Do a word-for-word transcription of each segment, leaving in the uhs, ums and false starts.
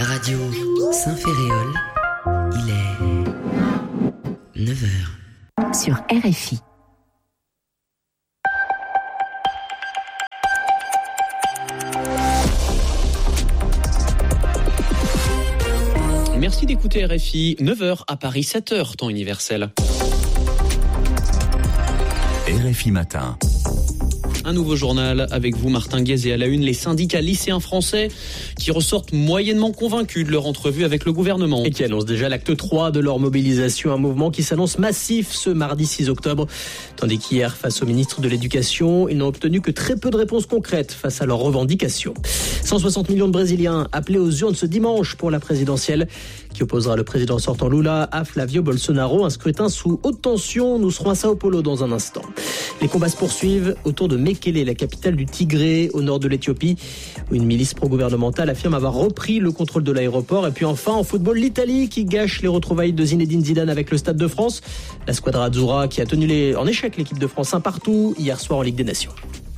Radio Saint-Féréol, il est neuf heures. Sur R F I. Merci d'écouter R F I, neuf heures à Paris, sept heures, temps universel. R F I Matin. Un nouveau journal avec vous, Martin Guez, et à la une, les syndicats lycéens français qui ressortent moyennement convaincus de leur entrevue avec le gouvernement. Et qui annoncent déjà l'acte trois de leur mobilisation, un mouvement qui s'annonce massif ce mardi six octobre. Tandis qu'hier, face au ministre de l'Éducation, ils n'ont obtenu que très peu de réponses concrètes face à leurs revendications. cent soixante millions de Brésiliens appelés aux urnes ce dimanche pour la présidentielle qui opposera le président sortant Lula à Flavio Bolsonaro. Un scrutin sous haute tension. Nous serons à Sao Paulo dans un instant. Les combats se poursuivent autour de Mekele, la capitale du Tigré, au nord de l'Éthiopie, où une milice pro-gouvernementale affirme avoir repris le contrôle de l'aéroport. Et puis enfin, en football, l'Italie qui gâche les retrouvailles de Zinedine Zidane avec le Stade de France. La Squadra Azzurra qui a tenu les... en échec l'équipe de France un partout hier soir en Ligue des Nations.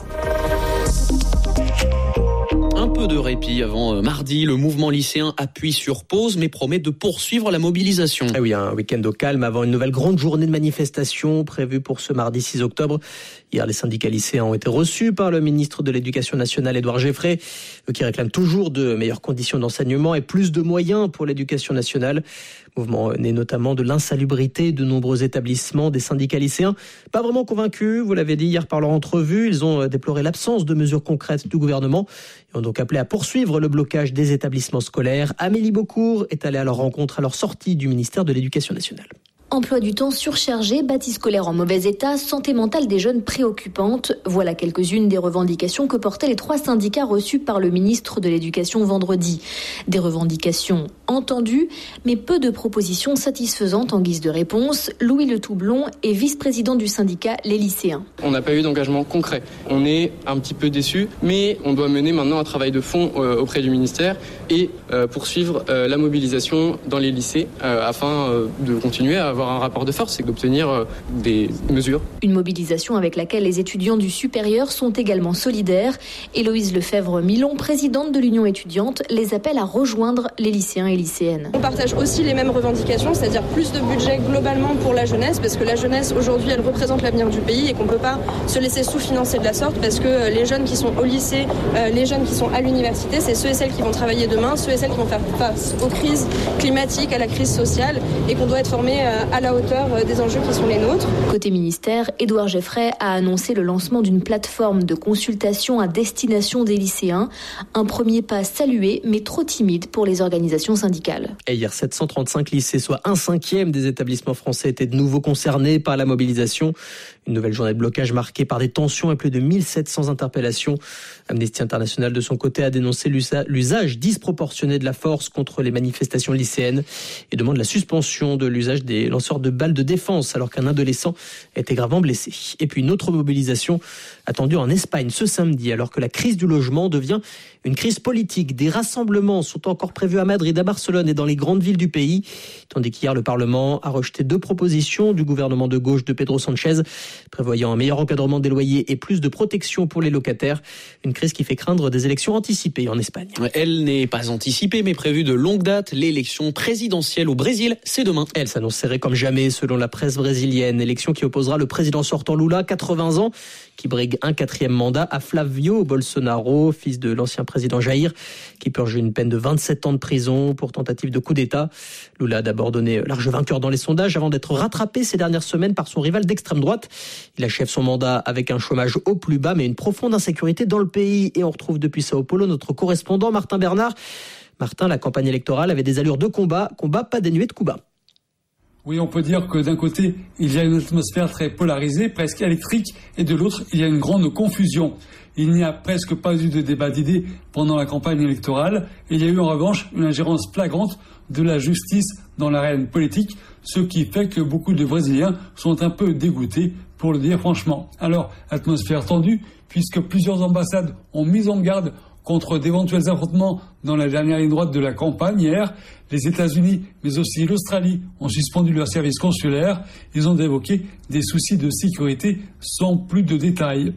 Un peu de répit avant mardi, le mouvement lycéen appuie sur pause mais promet de poursuivre la mobilisation. Ah oui, un week-end au calme avant une nouvelle grande journée de manifestation prévue pour ce mardi six octobre. Hier, les syndicats lycéens ont été reçus par le ministre de l'Éducation nationale, Édouard Geffray, qui réclame toujours de meilleures conditions d'enseignement et plus de moyens pour l'éducation nationale. Mouvement né notamment de l'insalubrité de nombreux établissements des syndicats lycéens. Pas vraiment convaincus, vous l'avez dit hier par leur entrevue, ils ont déploré l'absence de mesures concrètes du gouvernement et ont donc appelé à poursuivre le blocage des établissements scolaires. Amélie Beaucourt est allée à leur rencontre à leur sortie du ministère de l'Éducation nationale. Emploi du temps surchargé, bâti scolaire en mauvais état, santé mentale des jeunes préoccupante. Voilà quelques-unes des revendications que portaient les trois syndicats reçus par le ministre de l'Éducation vendredi. Des revendications entendues, mais peu de propositions satisfaisantes en guise de réponse. Louis Le Toublon est vice-président du syndicat Les Lycéens. On n'a pas eu d'engagement concret. On est un petit peu déçus, mais on doit mener maintenant un travail de fond euh, auprès du ministère et euh, poursuivre euh, la mobilisation dans les lycées euh, afin euh, de continuer à avoir un rapport de force et d'obtenir euh, des mesures. Une mobilisation avec laquelle les étudiants du supérieur sont également solidaires. Héloïse Lefebvre-Milon, présidente de l'Union étudiante, les appelle à rejoindre les lycéens et lycéennes. On partage aussi les mêmes revendications, c'est-à-dire plus de budget globalement pour la jeunesse, parce que la jeunesse aujourd'hui elle représente l'avenir du pays et qu'on ne peut pas se laisser sous-financer de la sorte, parce que les jeunes qui sont au lycée, euh, les jeunes qui sont à l'université, c'est ceux et celles qui vont travailler demain, ceux et celles qui vont faire face aux crises climatiques, à la crise sociale, et qu'on doit être formés euh, à la hauteur des enjeux qui sont les nôtres. Côté ministère, Édouard Geffray a annoncé le lancement d'une plateforme de consultation à destination des lycéens. Un premier pas salué, mais trop timide pour les organisations syndicales. Et hier, sept cent trente-cinq lycées, soit un cinquième des établissements français, étaient de nouveau concernés par la mobilisation. Une nouvelle journée de blocage marquée par des tensions et plus de mille sept cents interpellations. Amnesty International, de son côté, a dénoncé l'usage disproportionné de la force contre les manifestations lycéennes et demande la suspension de l'usage des lanceurs de balles de défense alors qu'un adolescent a été gravement blessé. Et puis une autre mobilisation attendue en Espagne ce samedi alors que la crise du logement devient une crise politique. Des rassemblements sont encore prévus à Madrid, à Barcelone et dans les grandes villes du pays. Tandis qu'hier, le Parlement a rejeté deux propositions du gouvernement de gauche de Pedro Sánchez prévoyant un meilleur encadrement des loyers et plus de protection pour les locataires. Une crise qui fait craindre des élections anticipées en Espagne. Elle n'est pas anticipée mais prévue de longue date. L'élection présidentielle au Brésil, c'est demain. Elle s'annonce serrée comme jamais selon la presse brésilienne. Élection qui opposera le président sortant Lula, quatre-vingts ans, qui brigue un quatrième mandat, à Flavio Bolsonaro, fils de l'ancien président Jair, qui purge une peine de vingt-sept ans de prison pour tentative de coup d'État. Lula a d'abord donné large vainqueur dans les sondages avant d'être rattrapé ces dernières semaines par son rival d'extrême droite. Il achève son mandat avec un chômage au plus bas, mais une profonde insécurité dans le pays. Et on retrouve depuis Sao Paulo notre correspondant Martin Bernard. Martin, la campagne électorale avait des allures de combat, combat pas dénué de coups bas. Oui, on peut dire que d'un côté, il y a une atmosphère très polarisée, presque électrique, et de l'autre, il y a une grande confusion. Il n'y a presque pas eu de débat d'idées pendant la campagne électorale, et il y a eu en revanche une ingérence flagrante de la justice dans l'arène politique, ce qui fait que beaucoup de Brésiliens sont un peu dégoûtés, pour le dire franchement. Alors, atmosphère tendue, puisque plusieurs ambassades ont mis en garde contre d'éventuels affrontements dans la dernière ligne droite de la campagne hier. Les États-Unis, mais aussi l'Australie, ont suspendu leurs services consulaires. Ils ont évoqué des soucis de sécurité sans plus de détails.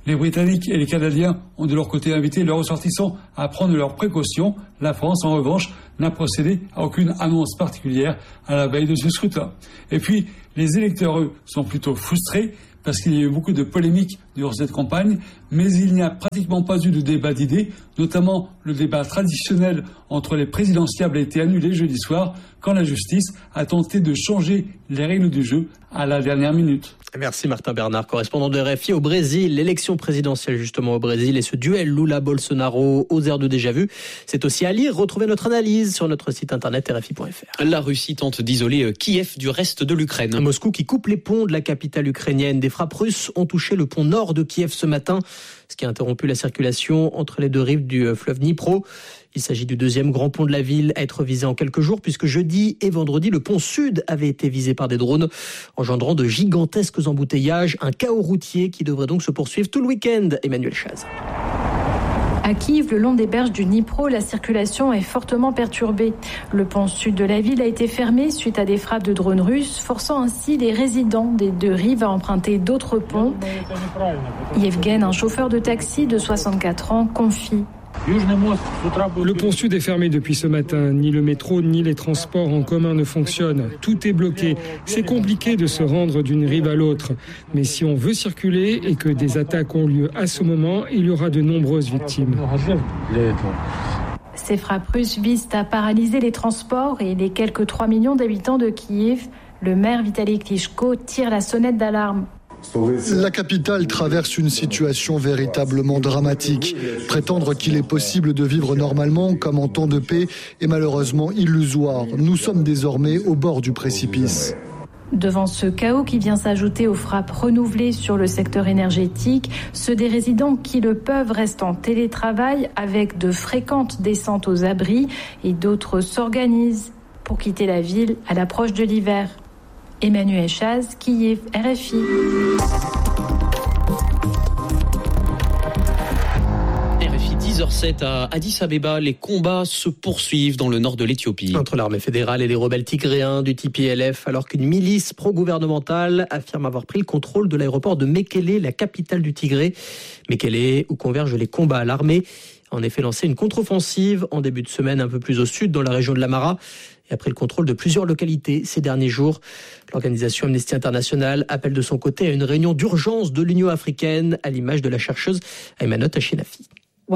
Les Britanniques et les Canadiens ont de leur côté invité leurs ressortissants à prendre leurs précautions. La France, en revanche, n'a procédé à aucune annonce particulière à la veille de ce scrutin. Et puis, les électeurs, eux, sont plutôt frustrés parce qu'il y a eu beaucoup de polémiques durant cette campagne, mais il n'y a pratiquement pas eu de débat d'idées, notamment le débat traditionnel entre les présidentiables a été annulé jeudi soir quand la justice a tenté de changer les règles du jeu à la dernière minute. Merci Martin Bernard, correspondant de R F I au Brésil. L'élection présidentielle justement au Brésil et ce duel Lula-Bolsonaro aux airs de déjà-vu, c'est aussi à lire. Retrouvez notre analyse sur notre site internet R F I point F R. La Russie tente d'isoler Kiev du reste de l'Ukraine. Moscou qui coupe les ponts de la capitale ukrainienne. Des frappes russes ont touché le pont nord de Kiev ce matin, ce qui a interrompu la circulation entre les deux rives du fleuve Dnipro. Il s'agit du deuxième grand pont de la ville à être visé en quelques jours, puisque jeudi et vendredi, le pont sud avait été visé par des drones, engendrant de gigantesques embouteillages, un chaos routier qui devrait donc se poursuivre tout le week-end. Emmanuel Chaz. À Kiev, le long des berges du Dnipro, la circulation est fortement perturbée. Le pont sud de la ville a été fermé suite à des frappes de drones russes, forçant ainsi les résidents des deux rives à emprunter d'autres ponts. Yevgen, un chauffeur de taxi de soixante-quatre ans, confie. Le pont sud est fermé depuis ce matin. Ni le métro, ni les transports en commun ne fonctionnent. Tout est bloqué. C'est compliqué de se rendre d'une rive à l'autre. Mais si on veut circuler et que des attaques ont lieu à ce moment, il y aura de nombreuses victimes. Ces frappes russes visent à paralyser les transports et les quelques trois millions d'habitants de Kiev. Le maire Vitaly Klitschko tire la sonnette d'alarme. La capitale traverse une situation véritablement dramatique. Prétendre qu'il est possible de vivre normalement comme en temps de paix est malheureusement illusoire. Nous sommes désormais au bord du précipice. Devant ce chaos qui vient s'ajouter aux frappes renouvelées sur le secteur énergétique, ceux des résidents qui le peuvent restent en télétravail avec de fréquentes descentes aux abris et d'autres s'organisent pour quitter la ville à l'approche de l'hiver. Emmanuel Chaz, Kiev, R F I. R F I dix heures zéro sept à Addis Abeba, les combats se poursuivent dans le nord de l'Éthiopie. Entre l'armée fédérale et les rebelles tigréens du T P L F, alors qu'une milice pro-gouvernementale affirme avoir pris le contrôle de l'aéroport de Mekele, la capitale du Tigré. Mekele, où convergent les combats. L'armée a en effet lancé une contre-offensive en début de semaine un peu plus au sud, dans la région de l'Amara, et après le contrôle de plusieurs localités ces derniers jours. L'organisation Amnesty International appelle de son côté à une réunion d'urgence de l'Union africaine, à l'image de la chercheuse Aymanot Achenafi.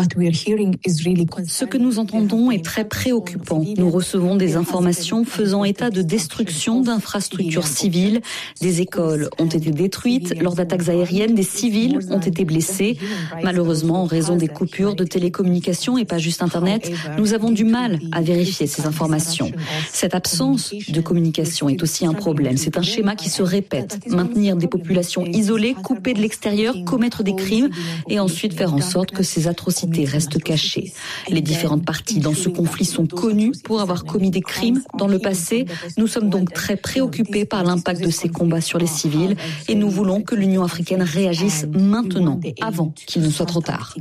Ce que nous entendons est très préoccupant. Nous recevons des informations faisant état de destruction d'infrastructures civiles. Des écoles ont été détruites. Lors d'attaques aériennes, des civils ont été blessés. Malheureusement, en raison des coupures de télécommunications et pas juste Internet, nous avons du mal à vérifier ces informations. Cette absence de communication est aussi un problème. C'est un schéma qui se répète. Maintenir des populations isolées, coupées de l'extérieur, commettre des crimes et ensuite faire en sorte que ces atrocités restent cachées. Les différentes parties dans ce conflit sont connues pour avoir commis des crimes dans le passé. Nous sommes donc très préoccupés par l'impact de ces combats sur les civils et nous voulons que l'Union africaine réagisse maintenant, avant qu'il ne soit trop tard.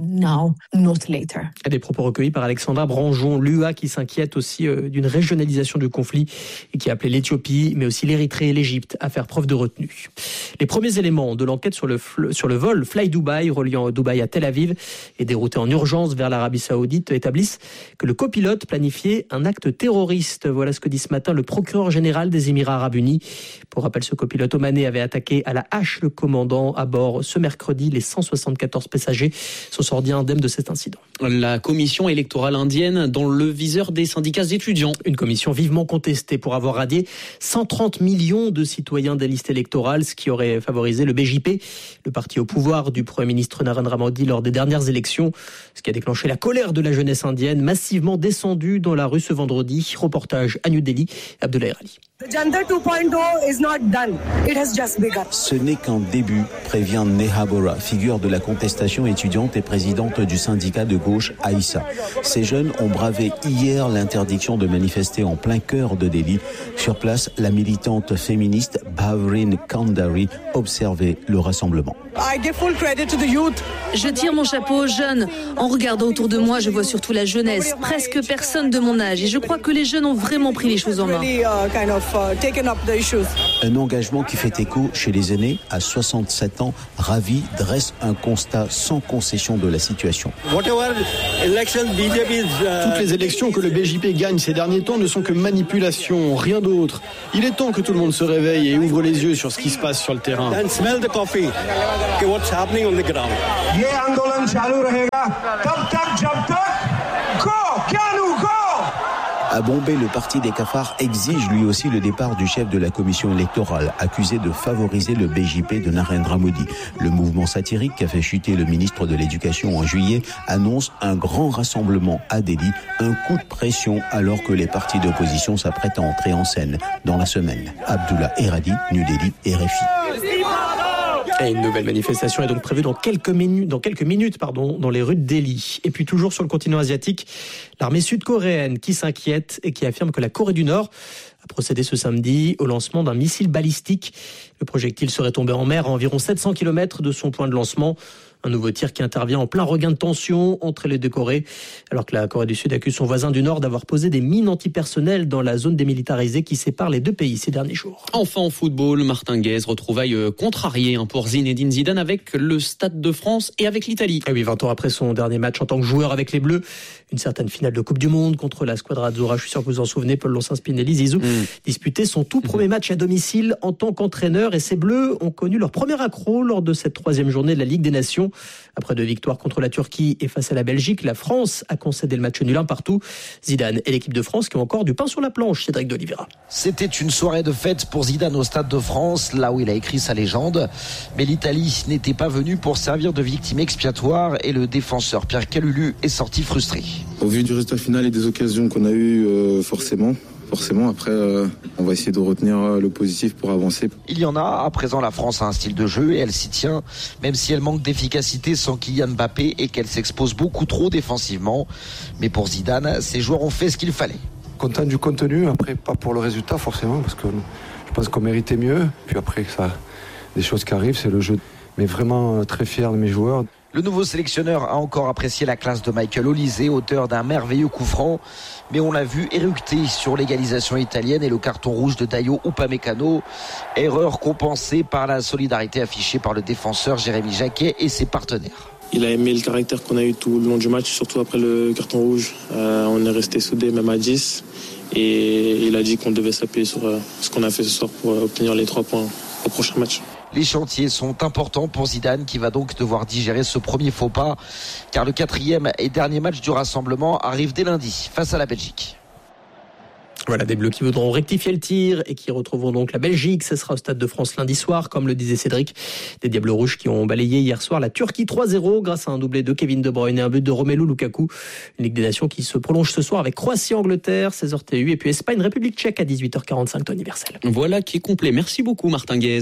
Des propos recueillis par Alexandra Branjon, l'U A qui s'inquiète aussi d'une régionalisation du conflit et qui a appelé l'Éthiopie, mais aussi l'Érythrée et l'Égypte à faire preuve de retenue. Les premiers éléments de l'enquête sur le, sur le vol Fly Dubai reliant Dubaï à Tel Aviv et dérouté en urgence vers l'Arabie Saoudite établissent que le copilote planifiait un acte terroriste. Voilà ce que dit ce matin le procureur général des Émirats Arabes Unis. Pour rappel, ce copilote omanais avait attaqué à la hache le commandant à bord ce mercredi. Les cent soixante-quatorze passagers sont sortis indemnes de cet incident. La commission électorale indienne dans le viseur des syndicats étudiants. Une commission vivement contestée pour avoir radié cent trente millions de citoyens des listes électorales, ce qui aurait favorisé le B J P, le parti au pouvoir du Premier ministre Narendra Modi lors des dernières élections. Ce qui a déclenché la colère de la jeunesse indienne, massivement descendue dans la rue ce vendredi. Reportage à New Delhi, Abdoulaye Ali. Ce n'est qu'un début, prévient Neha Bora, figure de la contestation étudiante et présidente du syndicat de gauche Aïssa. Ces jeunes ont bravé hier l'interdiction de manifester en plein cœur de Delhi. Sur place, la militante féministe Bhavrin Kandari observait le rassemblement. Je tire mon chapeau aux jeunes. En regardant autour de moi, je vois surtout la jeunesse, presque personne de mon âge. Et je crois que les jeunes ont vraiment pris les choses en main. Un engagement qui fait écho chez les aînés. À soixante-sept ans, Ravi dresse un constat sans concession de la situation. Toutes les élections que le B J P gagne ces derniers temps ne sont que manipulation, rien d'autre. Il est temps que tout le monde se réveille et ouvre les yeux sur ce qui se passe sur le terrain. À Bombay, le parti des cafards exige lui aussi le départ du chef de la commission électorale, accusé de favoriser le B J P de Narendra Modi. Le mouvement satirique qui a fait chuter le ministre de l'Éducation en juillet annonce un grand rassemblement à Delhi, un coup de pression alors que les partis d'opposition s'apprêtent à entrer en scène dans la semaine. Abdullah Eradi, New Delhi, R F I. Et une nouvelle manifestation est donc prévue dans quelques minutes, dans quelques minutes pardon, dans les rues de Delhi. Et puis toujours sur le continent asiatique, l'armée sud-coréenne qui s'inquiète et qui affirme que la Corée du Nord a procédé ce samedi au lancement d'un missile balistique. Le projectile serait tombé en mer à environ sept cents kilomètres de son point de lancement. Un nouveau tir qui intervient en plein regain de tension entre les deux Corées, alors que la Corée du Sud accuse son voisin du Nord d'avoir posé des mines antipersonnelles dans la zone démilitarisée qui sépare les deux pays ces derniers jours. Enfin en football, Martin Guez, retrouvaille contrariée pour Zinedine Zidane avec le Stade de France et avec l'Italie. Et oui, vingt ans après son dernier match en tant que joueur avec les Bleus, une certaine finale de Coupe du Monde contre la Squadra Azzurra, je suis sûr que vous vous en souvenez, Paul Lonsin-Spinelli, Zizou, mmh. disputait son tout premier match à domicile en tant qu'entraîneur et ces Bleus ont connu leur premier accroc lors de cette troisième journée de la Ligue des Nations. Après deux victoires contre la Turquie et face à la Belgique, la France a concédé le match nul un partout. Zidane et l'équipe de France qui ont encore du pain sur la planche, Cédric d'Oliveira. C'était une soirée de fête pour Zidane au Stade de France, là où il a écrit sa légende. Mais l'Italie n'était pas venue pour servir de victime expiatoire et le défenseur Pierre Calulu est sorti frustré. Au vu du résultat final et des occasions qu'on a eues, euh, forcément... Forcément, après, euh, on va essayer de retenir le positif pour avancer. Il y en a. À présent, la France a un style de jeu et elle s'y tient, même si elle manque d'efficacité sans Kylian Mbappé et qu'elle s'expose beaucoup trop défensivement. Mais pour Zidane, ses joueurs ont fait ce qu'il fallait. Content du contenu, après pas pour le résultat forcément, parce que je pense qu'on méritait mieux. Puis après, ça, des choses qui arrivent, c'est le jeu. Mais vraiment très fier de mes joueurs. Le nouveau sélectionneur a encore apprécié la classe de Michael Olise, auteur d'un merveilleux coup franc. Mais on l'a vu éructer sur l'égalisation italienne et le carton rouge de Dayo Upamecano. Erreur compensée par la solidarité affichée par le défenseur Jérémy Jacquet et ses partenaires. Il a aimé le caractère qu'on a eu tout le long du match, surtout après le carton rouge. Euh, on est resté soudés même à dix. Et il a dit qu'on devait s'appuyer sur euh, ce qu'on a fait ce soir pour euh, obtenir les trois points au prochain match. Les chantiers sont importants pour Zidane qui va donc devoir digérer ce premier faux pas car le quatrième et dernier match du rassemblement arrive dès lundi face à la Belgique. Voilà, des Bleus qui voudront rectifier le tir et qui retrouveront donc la Belgique. Ce sera au Stade de France lundi soir, comme le disait Cédric. Des Diables Rouges qui ont balayé hier soir la Turquie trois zéro grâce à un doublé de Kevin De Bruyne et un but de Romelu Lukaku. Une Ligue des Nations qui se prolonge ce soir avec Croatie-Angleterre, seize heures T U, et puis Espagne-République tchèque à dix-huit heures quarante-cinq, temps universel. Voilà qui est complet. Merci beaucoup Martin Guez.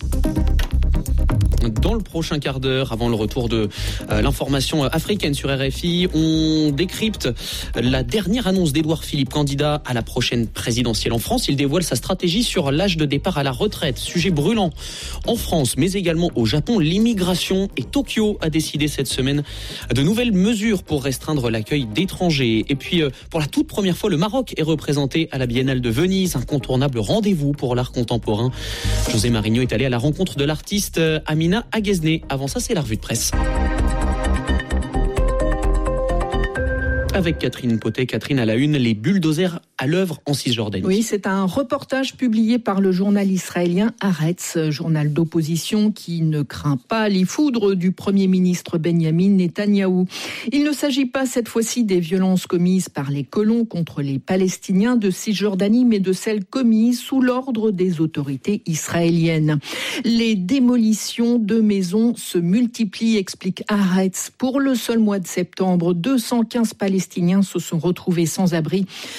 Dans le prochain quart d'heure, avant le retour de euh, l'information africaine sur R F I, on décrypte la dernière annonce d'Édouard Philippe, candidat à la prochaine présidentielle en France. Il dévoile sa stratégie sur l'âge de départ à la retraite, sujet brûlant en France, mais également au Japon, l'immigration. Et Tokyo a décidé cette semaine de nouvelles mesures pour restreindre l'accueil d'étrangers. Et puis, euh, pour la toute première fois, le Maroc est représenté à la Biennale de Venise, incontournable rendez-vous pour l'art contemporain. José Marigno est allé à la rencontre de l'artiste euh, Amina Aguesné. Avant ça, c'est la revue de presse. Avec Catherine Potet. Catherine, à la une, les bulldozers à l'œuvre en Cisjordanie. Oui, c'est un reportage publié par le journal israélien Haaretz, journal d'opposition qui ne craint pas les foudres du Premier ministre Benyamin Netanyahou. Il ne s'agit pas cette fois-ci des violences commises par les colons contre les Palestiniens de Cisjordanie, mais de celles commises sous l'ordre des autorités israéliennes. Les démolitions de maisons se multiplient, explique Haaretz. Pour le seul mois de septembre, deux cent quinze Palestiniens se sont retrouvés sans abri, tandis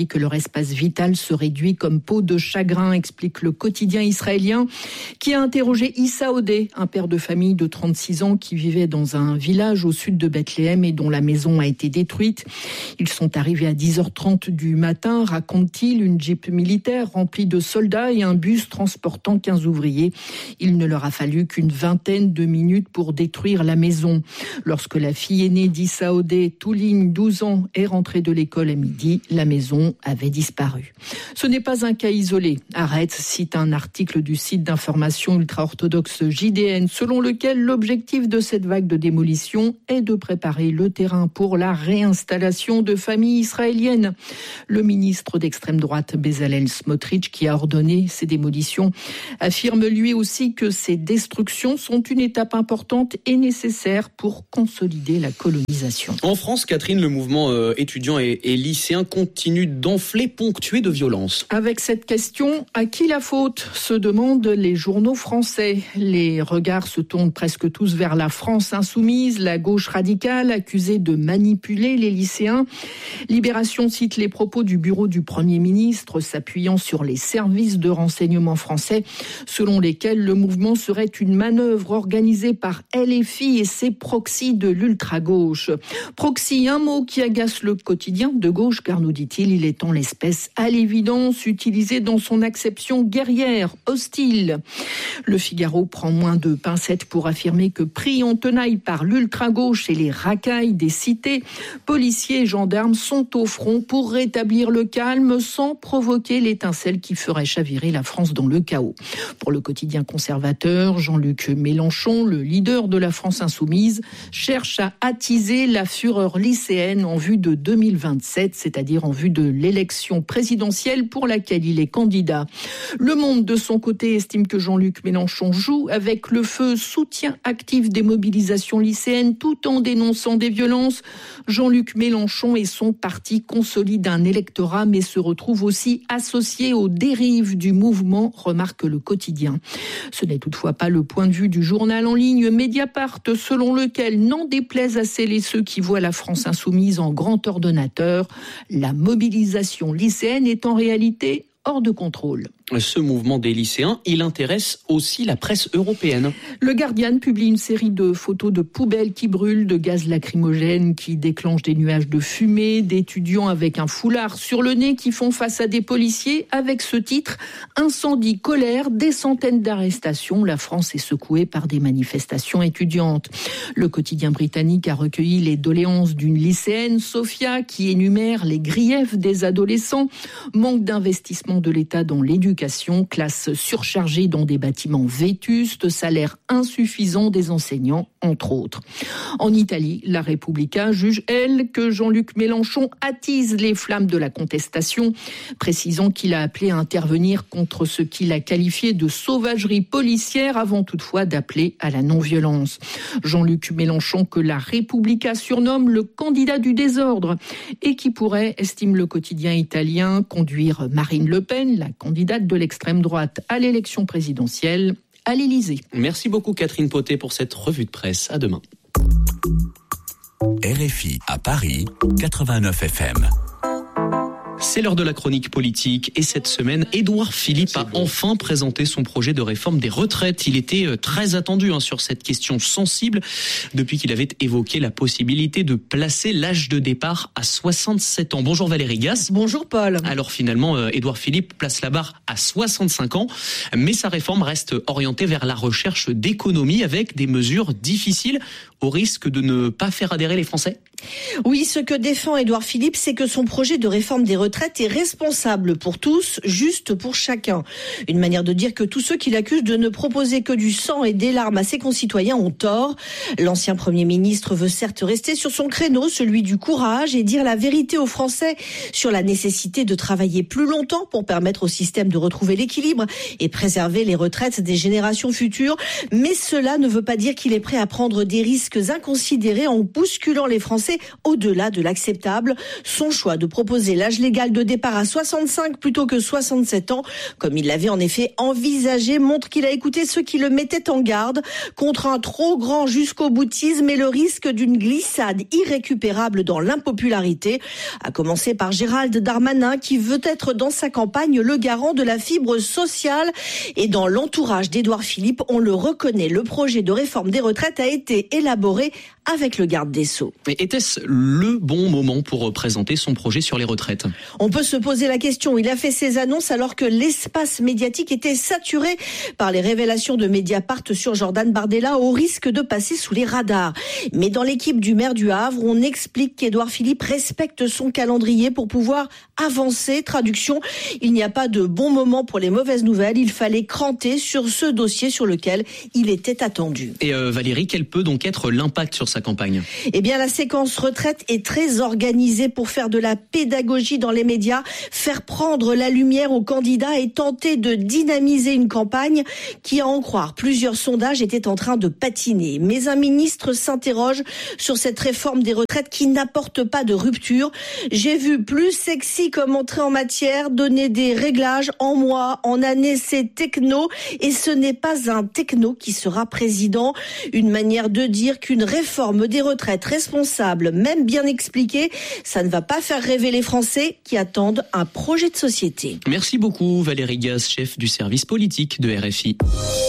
dit que leur espace vital se réduit comme peau de chagrin, explique le quotidien israélien qui a interrogé Issa Odeh, un père de famille de trente-six ans qui vivait dans un village au sud de Bethléem et dont la maison a été détruite. Ils sont arrivés à dix heures trente du matin, raconte-t-il, une jeep militaire remplie de soldats et un bus transportant quinze ouvriers. Il ne leur a fallu qu'une vingtaine de minutes pour détruire la maison. Lorsque la fille aînée d'Issa Odeh, Touline, douze ans, est rentrée de l'école à midi, la maison avait disparu. Ce n'est pas un cas isolé. Haaretz cite un article du site d'information ultra-orthodoxe J D N selon lequel l'objectif de cette vague de démolition est de préparer le terrain pour la réinstallation de familles israéliennes. Le ministre d'extrême droite Bezalel Smotrich, qui a ordonné ces démolitions, affirme lui aussi que ces destructions sont une étape importante et nécessaire pour consolider la colonisation. En France, Catherine, le mouvement euh, étudiant et, et lycéen continue d'enfler, ponctué de violence. Avec cette question, à qui la faute, se demandent les journaux français. Les regards se tournent presque tous vers la France insoumise, la gauche radicale accusée de manipuler les lycéens. Libération cite les propos du bureau du Premier ministre s'appuyant sur les services de renseignement français, selon lesquels le mouvement serait une manœuvre organisée par L F I et ses proxys de l'ultra-gauche. Proxy, un mot qui agace le quotidien de gauche, car nous dit-il, il est en l'espèce à l'évidence utilisé dans son acception guerrière, hostile. Le Figaro prend moins de pincettes pour affirmer que pris en tenaille par l'ultra-gauche et les racailles des cités, policiers et gendarmes sont au front pour rétablir le calme sans provoquer l'étincelle qui ferait chavirer la France dans le chaos. Pour le quotidien conservateur, Jean-Luc Mélenchon, le leader de la France insoumise, cherche à attiser la fureur lycéenne en vue de deux mille vingt-sept, c'est-à-dire en vue de l'élection présidentielle pour laquelle il est candidat. Le Monde, de son côté, estime que Jean-Luc Mélenchon joue avec le feu, soutien actif des mobilisations lycéennes tout en dénonçant des violences. Jean-Luc Mélenchon et son parti consolident un électorat mais se retrouvent aussi associés aux dérives du mouvement, remarque le quotidien. Ce n'est toutefois pas le point de vue du journal en ligne Mediapart, selon lequel, n'en déplaise à celles et ceux qui voient la France insoumise en grand ordonnateur, la mobilisation lycéenne est en réalité hors de contrôle. Ce mouvement des lycéens, il intéresse aussi la presse européenne. Le Guardian publie une série de photos de poubelles qui brûlent, de gaz lacrymogènes qui déclenchent des nuages de fumée, d'étudiants avec un foulard sur le nez qui font face à des policiers avec ce titre « Incendie, colère, des centaines d'arrestations. La France est secouée par des manifestations étudiantes ». Le quotidien britannique a recueilli les doléances d'une lycéenne, Sophia, qui énumère les griefs des adolescents, manque d'investissement de l'État dans l'éducation, classe surchargée dans des bâtiments vétustes, salaire insuffisant des enseignants, entre autres. En Italie, la Repubblica juge, elle, que Jean-Luc Mélenchon attise les flammes de la contestation, précisant qu'il a appelé à intervenir contre ce qu'il a qualifié de sauvagerie policière, avant toutefois d'appeler à la non-violence. Jean-Luc Mélenchon, que la Repubblica surnomme le candidat du désordre, et qui pourrait, estime le quotidien italien, conduire Marine Le Pen, la candidate de l'extrême droite à l'élection présidentielle, à l'Élysée. Merci beaucoup Catherine Potet pour cette revue de presse. À demain. R F I à Paris, quatre-vingt-neuf F M. C'est l'heure de la chronique politique et cette semaine, Édouard Philippe a bon. enfin présenté son projet de réforme des retraites. Il était très attendu hein, sur cette question sensible depuis qu'il avait évoqué la possibilité de placer l'âge de départ à soixante-sept ans. Bonjour Valérie Gasse. Bonjour Paul. Alors finalement, Édouard Philippe place la barre à soixante-cinq ans, mais sa réforme reste orientée vers la recherche d'économie avec des mesures difficiles au risque de ne pas faire adhérer les Français. Oui, ce que défend Édouard Philippe, c'est que son projet de réforme des retraites est responsable pour tous, juste pour chacun. Une manière de dire que tous ceux qui l'accusent de ne proposer que du sang et des larmes à ses concitoyens ont tort. L'ancien Premier ministre veut certes rester sur son créneau, celui du courage, et dire la vérité aux Français sur la nécessité de travailler plus longtemps pour permettre au système de retrouver l'équilibre et préserver les retraites des générations futures. Mais cela ne veut pas dire qu'il est prêt à prendre des risques inconsidérés en bousculant les Français Français au-delà de l'acceptable. Son choix de proposer l'âge légal de départ à soixante-cinq plutôt que soixante-sept ans, comme il l'avait en effet envisagé, montre qu'il a écouté ceux qui le mettaient en garde contre un trop grand jusqu'au boutisme et le risque d'une glissade irrécupérable dans l'impopularité. À commencer par Gérald Darmanin qui veut être dans sa campagne le garant de la fibre sociale. Et dans l'entourage d'Édouard Philippe, on le reconnaît, le projet de réforme des retraites a été élaboré avec le garde des Sceaux. Mais était-ce le bon moment pour présenter son projet sur les retraites ? On peut se poser la question. Il a fait ses annonces alors que l'espace médiatique était saturé par les révélations de Mediapart sur Jordan Bardella au risque de passer sous les radars. Mais dans l'équipe du maire du Havre, on explique qu'Édouard Philippe respecte son calendrier pour pouvoir avancer. Traduction, il n'y a pas de bon moment pour les mauvaises nouvelles. Il fallait cranter sur ce dossier sur lequel il était attendu. Et euh, Valérie, quel peut donc être l'impact sur sa campagne ? Eh bien, la séquence retraite est très organisée pour faire de la pédagogie dans les médias, faire prendre la lumière aux candidats et tenter de dynamiser une campagne qui, à en croire plusieurs sondages, était en train de patiner. Mais un ministre s'interroge sur cette réforme des retraites qui n'apporte pas de rupture. J'ai vu plus sexy comme entrée en matière, donner des réglages en mois, en années, c'est techno. Et ce n'est pas un techno qui sera président. Une manière de dire qu'une réforme des retraites responsable, même bien expliquée, ça ne va pas faire rêver les Français qui attendent un projet de société. Merci beaucoup Valérie Gaz, chef du service politique de R F I.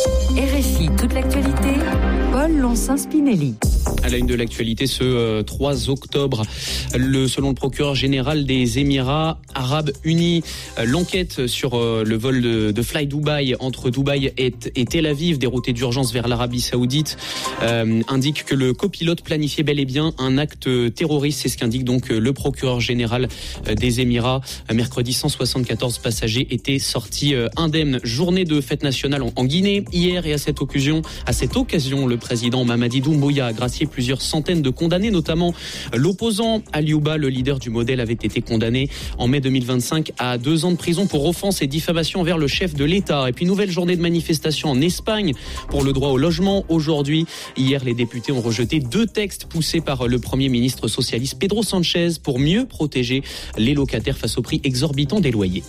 R F I, toute l'actualité, Paul Lonsin-Spinelli. À la une de l'actualité, ce euh, trois octobre, le, selon le procureur général des Émirats Arabes Unis, euh, l'enquête sur euh, le vol de, de Fly Dubai entre Dubaï et, et Tel Aviv, dérouté d'urgence vers l'Arabie Saoudite, euh, indique que le copilote planifiait bel et bien un acte terroriste. C'est ce qu'indique donc le procureur général des Émirats. Mercredi, cent soixante-quatorze passagers étaient sortis euh, indemnes. Journée de fête nationale en, en Guinée hier, et à cette occasion, à cette occasion, le président Mamadi Doumbouya a gracié plusieurs centaines de condamnés, notamment l'opposant Aliouba, le leader du modèle, avait été condamné en mai deux mille vingt-cinq à deux ans de prison pour offense et diffamation envers le chef de l'État. Et puis nouvelle journée de manifestation en Espagne pour le droit au logement. Aujourd'hui, hier, les députés ont rejeté deux textes poussés par le Premier ministre socialiste Pedro Sanchez pour mieux protéger les locataires face au prix exorbitant des loyers.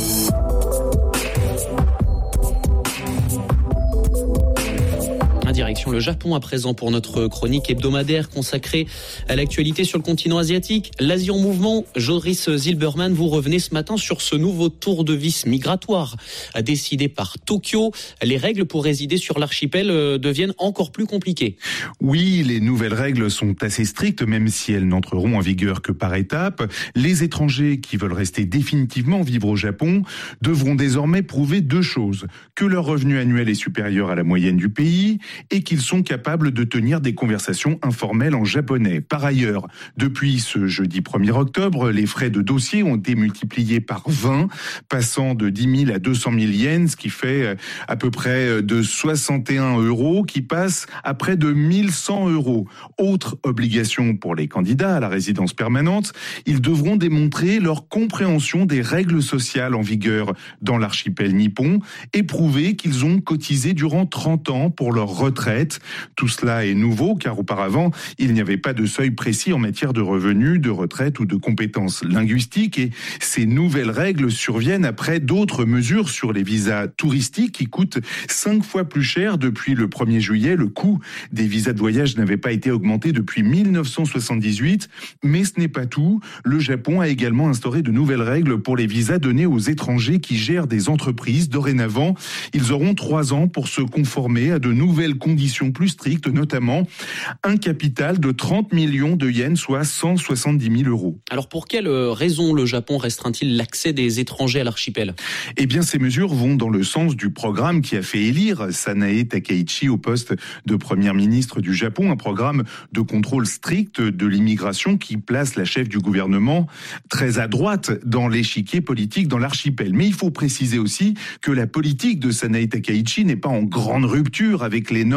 Direction le Japon à présent pour notre chronique hebdomadaire consacrée à l'actualité sur le continent asiatique. L'Asie en mouvement, Joris Zilberman, vous revenez ce matin sur ce nouveau tour de vis migratoire décidé par Tokyo. Les règles pour résider sur l'archipel deviennent encore plus compliquées. Oui, les nouvelles règles sont assez strictes, même si elles n'entreront en vigueur que par étapes. Les étrangers qui veulent rester définitivement vivre au Japon devront désormais prouver deux choses: que leur revenu annuel est supérieur à la moyenne du pays et qu'ils sont capables de tenir des conversations informelles en japonais. Par ailleurs, depuis ce jeudi premier octobre, les frais de dossier ont été multipliés par vingt, passant de dix mille à deux cent mille yens, ce qui fait à peu près de soixante et un euros, qui passe à près de mille cent euros. Autre obligation pour les candidats à la résidence permanente, ils devront démontrer leur compréhension des règles sociales en vigueur dans l'archipel nippon et prouver qu'ils ont cotisé durant trente ans pour leur retraite. Tout cela est nouveau car auparavant, il n'y avait pas de seuil précis en matière de revenus, de retraite ou de compétences linguistiques, et ces nouvelles règles surviennent après d'autres mesures sur les visas touristiques qui coûtent cinq fois plus cher depuis le premier juillet. Le coût des visas de voyage n'avait pas été augmenté depuis mille neuf cent soixante-dix-huit, mais ce n'est pas tout. Le Japon a également instauré de nouvelles règles pour les visas donnés aux étrangers qui gèrent des entreprises. Dorénavant, ils auront trois ans pour se conformer à de nouvelles conditions plus strictes, notamment un capital de trente millions de yens, soit cent soixante-dix mille euros. Alors pour quelles raisons le Japon restreint-il l'accès des étrangers à l'archipel ? Eh bien, ces mesures vont dans le sens du programme qui a fait élire Sanae Takaichi au poste de première ministre du Japon, un programme de contrôle strict de l'immigration qui place la chef du gouvernement très à droite dans l'échiquier politique dans l'archipel. Mais il faut préciser aussi que la politique de Sanae Takaichi n'est pas en grande rupture avec les normes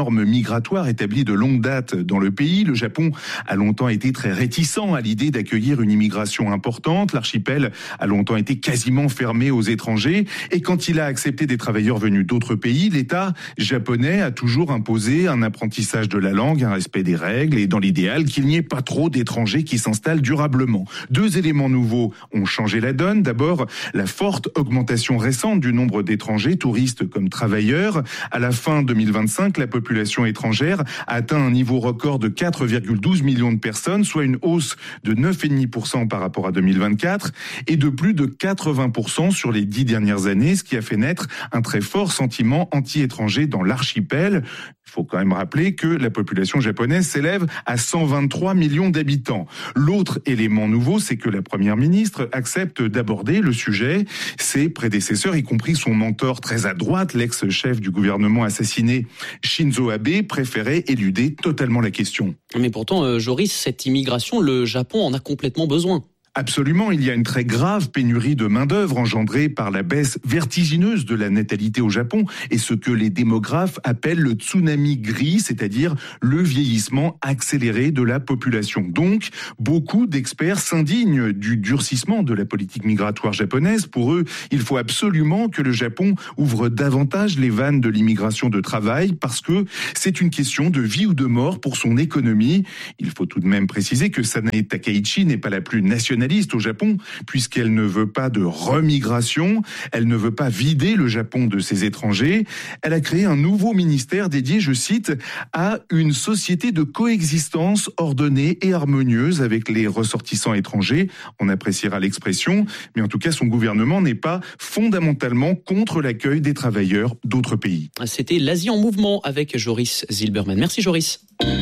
normes migratoires établies de longue date dans le pays. Le Japon a longtemps été très réticent à l'idée d'accueillir une immigration importante. L'archipel a longtemps été quasiment fermé aux étrangers. Et quand il a accepté des travailleurs venus d'autres pays, l'État japonais a toujours imposé un apprentissage de la langue, un respect des règles et dans l'idéal qu'il n'y ait pas trop d'étrangers qui s'installent durablement. Deux éléments nouveaux ont changé la donne. D'abord, la forte augmentation récente du nombre d'étrangers, touristes comme travailleurs. À la fin deux mille vingt-cinq, la population étrangère a atteint un niveau record de quatre virgule douze millions de personnes, soit une hausse de neuf virgule cinq pour cent par rapport à deux mille vingt-quatre et de plus de quatre-vingts pour cent sur les dix dernières années, ce qui a fait naître un très fort sentiment anti-étranger dans l'archipel. Il faut quand même rappeler que la population japonaise s'élève à cent vingt-trois millions d'habitants. L'autre élément nouveau, c'est que la première ministre accepte d'aborder le sujet. Ses prédécesseurs, y compris son mentor très à droite, l'ex-chef du gouvernement assassiné Shinzo Abe, préféraient éluder totalement la question. Mais pourtant, euh, Joris, cette immigration, le Japon en a complètement besoin. Absolument, il y a une très grave pénurie de main-d'œuvre engendrée par la baisse vertigineuse de la natalité au Japon et ce que les démographes appellent le tsunami gris, c'est-à-dire le vieillissement accéléré de la population. Donc, beaucoup d'experts s'indignent du durcissement de la politique migratoire japonaise. Pour eux, il faut absolument que le Japon ouvre davantage les vannes de l'immigration de travail parce que c'est une question de vie ou de mort pour son économie. Il faut tout de même préciser que Sanae Takaichi n'est pas la plus nationaliste au Japon, puisqu'elle ne veut pas de remigration, elle ne veut pas vider le Japon de ses étrangers. Elle a créé un nouveau ministère dédié, je cite, à une société de coexistence ordonnée et harmonieuse avec les ressortissants étrangers. On appréciera l'expression, mais en tout cas, son gouvernement n'est pas fondamentalement contre l'accueil des travailleurs d'autres pays. C'était l'Asie en mouvement avec Joris Zilberman. Merci Joris.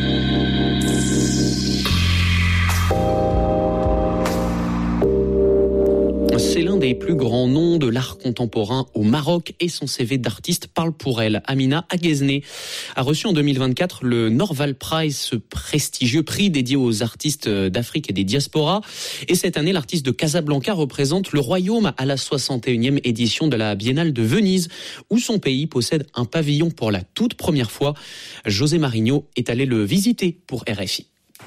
C'est l'un des plus grands noms de l'art contemporain au Maroc et son C V d'artiste parle pour elle. Amina Aghesneh a reçu en deux mille vingt-quatre le Norval Prize, ce prestigieux prix dédié aux artistes d'Afrique et des diasporas. Et cette année, l'artiste de Casablanca représente le royaume à la soixante et unième édition de la Biennale de Venise, où son pays possède un pavillon pour la toute première fois. José Marigno est allé le visiter pour R F I.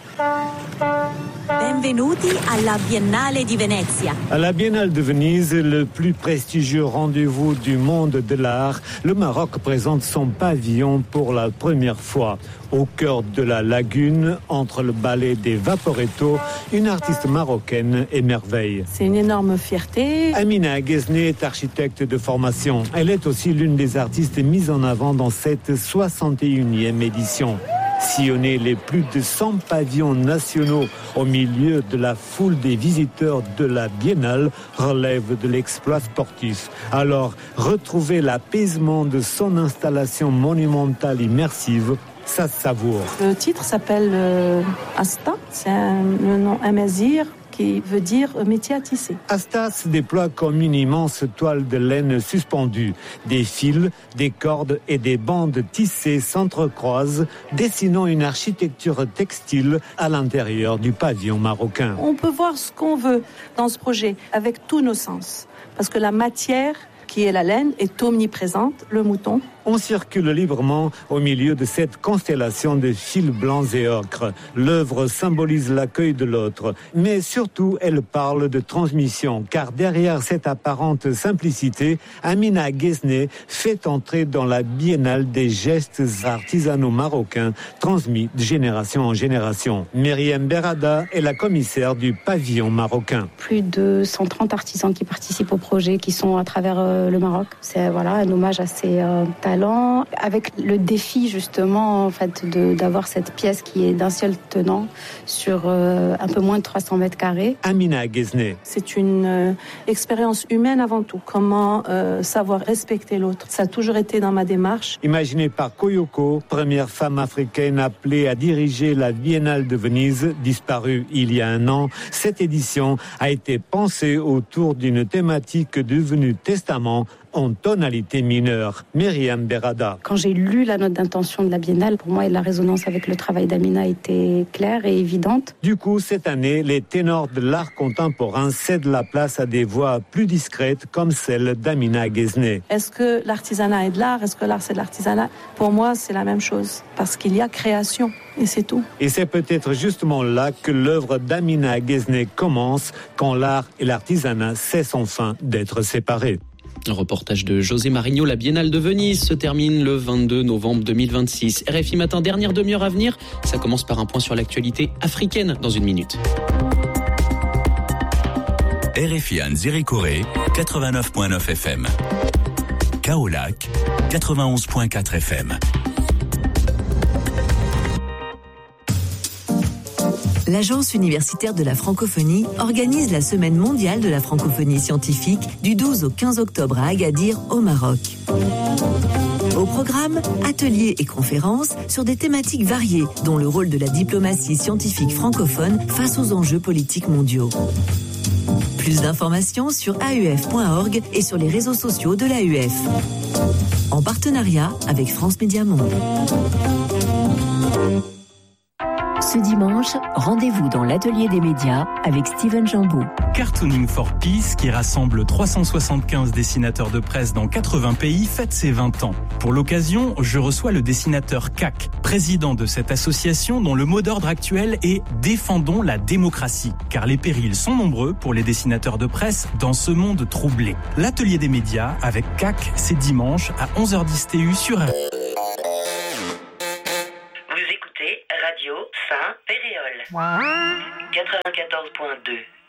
Benvenuti alla Biennale di Venezia. À la Biennale de Venise, le plus prestigieux rendez-vous du monde de l'art, le Maroc présente son pavillon pour la première fois. Au cœur de la lagune, entre le ballet des Vaporetto, une artiste marocaine émerveille. C'est une énorme fierté. Amina Aghesneh est architecte de formation. Elle est aussi l'une des artistes mises en avant dans cette soixante et unième édition. Sillonner les plus de cent pavillons nationaux au milieu de la foule des visiteurs de la Biennale relève de l'exploit sportif. Alors, retrouver l'apaisement de son installation monumentale immersive, ça se savoure. Le titre s'appelle euh, Asta, c'est un, le nom amazigh qui veut dire métier à tisser. Asta se déploie comme une immense toile de laine suspendue. Des fils, des cordes et des bandes tissées s'entrecroisent, dessinant une architecture textile à l'intérieur du pavillon marocain. On peut voir ce qu'on veut dans ce projet avec tous nos sens, parce que la matière qui est la laine est omniprésente, le mouton. On circule librement au milieu de cette constellation de fils blancs et ocres. L'œuvre symbolise l'accueil de l'autre, mais surtout elle parle de transmission, car derrière cette apparente simplicité, Amina Aghesneh fait entrer dans la biennale des gestes artisanaux marocains transmis de génération en génération. Myriam Berada est la commissaire du pavillon marocain. Plus de cent trente artisans qui participent au projet, qui sont à travers euh, le Maroc. C'est voilà, un hommage à ces euh, talents, avec le défi justement en fait de, d'avoir cette pièce qui est d'un seul tenant sur euh, un peu moins de trois cents mètres carrés. Amina Aghesneh. C'est une euh, expérience humaine avant tout. Comment euh, savoir respecter l'autre. Ça a toujours été dans ma démarche. Imaginée par Koyoko, première femme africaine appelée à diriger la Biennale de Venise, disparue il y a un an, cette édition a été pensée autour d'une thématique devenue testament notamment en tonalité mineure. Myriam Berada. Quand j'ai lu la note d'intention de la Biennale, pour moi, la résonance avec le travail d'Amina était claire et évidente. Du coup, cette année, les ténors de l'art contemporain cèdent la place à des voix plus discrètes comme celle d'Amina Ghezné. Est-ce que l'artisanat est de l'art? Est-ce que l'art c'est de l'artisanat? Pour moi, c'est la même chose. Parce qu'il y a création. Et c'est tout. Et c'est peut-être justement là que l'œuvre d'Amina Ghezné commence, quand l'art et l'artisanat cessent enfin d'être séparés. Un reportage de José Marigno. La Biennale de Venise se termine le vingt-deux novembre deux mille vingt-six. R F I Matin, dernière demi-heure à venir. Ça commence par un point sur l'actualité africaine dans une minute. R F I Anne Zéricoré, quatre-vingt-neuf virgule neuf F M. Kaolac, quatre-vingt-onze virgule quatre F M. L'Agence universitaire de la francophonie organise la Semaine mondiale de la francophonie scientifique du douze au quinze octobre à Agadir, au Maroc. Au programme, ateliers et conférences sur des thématiques variées, dont le rôle de la diplomatie scientifique francophone face aux enjeux politiques mondiaux. Plus d'informations sur A U F point org et sur les réseaux sociaux de l'A U F. En partenariat avec France Média Monde. Ce dimanche, rendez-vous dans l'atelier des médias avec Steven Jambeau. Cartooning for Peace, qui rassemble trois cent soixante-quinze dessinateurs de presse dans quatre-vingts pays, fête ses vingt ans. Pour l'occasion, je reçois le dessinateur C A C, président de cette association dont le mot d'ordre actuel est « Défendons la démocratie », car les périls sont nombreux pour les dessinateurs de presse dans ce monde troublé. L'atelier des médias avec C A C, c'est dimanche à onze heures dix T U sur R F I. Radio Saint-Péréol. quatre-vingt-quatorze point deux.